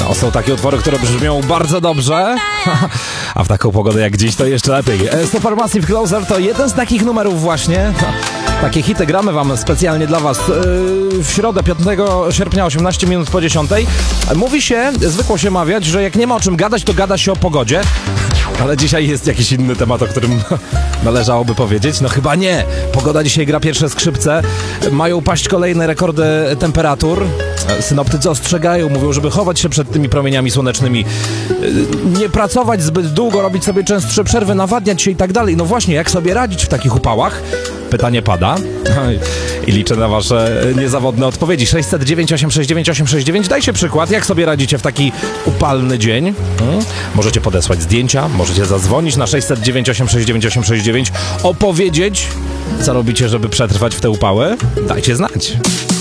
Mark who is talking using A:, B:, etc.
A: No, są takie utwory, które brzmią bardzo dobrze, a w taką pogodę jak dziś to jeszcze lepiej. Supermassive Closer to jeden z takich numerów właśnie. Takie hity gramy wam specjalnie dla was w środę 5 sierpnia 18 minut po 10. Mówi się, zwykło się mawiać, że jak nie ma o czym gadać, to gada się o pogodzie. Ale dzisiaj jest jakiś inny temat, o którym należałoby powiedzieć. No chyba nie. Pogoda dzisiaj gra pierwsze skrzypce. Mają paść kolejne rekordy temperatur. Synoptycy ostrzegają, mówią, żeby chować się przed tymi promieniami słonecznymi. Nie pracować zbyt długo, robić sobie częstsze przerwy, nawadniać się i tak dalej. No właśnie, jak sobie radzić w takich upałach? Pytanie pada i liczę na wasze niezawodne odpowiedzi. 609 869 869. Dajcie przykład, jak sobie radzicie w taki upalny dzień. Możecie podesłać zdjęcia, możecie zadzwonić na 609 869 869, opowiedzieć, co robicie, żeby przetrwać w te upały. Dajcie znać.